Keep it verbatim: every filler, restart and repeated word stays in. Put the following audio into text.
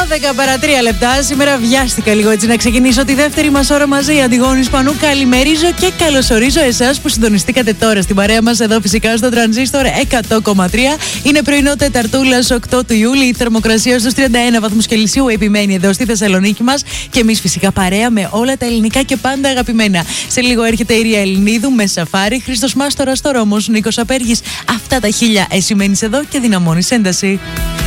δέκα παρά τρία λεπτά. Σήμερα βιάστηκα λίγο έτσι να ξεκινήσω τη δεύτερη μας ώρα μαζί. Αντιγόνη Σπανού, καλημερίζω και καλωσορίζω εσάς που συντονιστήκατε τώρα στην παρέα μας εδώ φυσικά στο Τρανζίστορ εκατό κόμμα τρία. Είναι πρωινό Τεταρτούλας οκτώ του Ιούλη. Η θερμοκρασία στους τριάντα ένα βαθμούς Κελσίου επιμένει εδώ στη Θεσσαλονίκη μας. Και εμείς φυσικά παρέα με όλα τα ελληνικά και πάντα αγαπημένα. Σε λίγο έρχεται η Ρία Ελληνίδου με σαφάρι. Χρήστος Μάστορας τώρα όμως, Νίκος Απέργης. Αυτά τα χίλια εσύ μένεις εδώ και δυναμώνεις ένταση.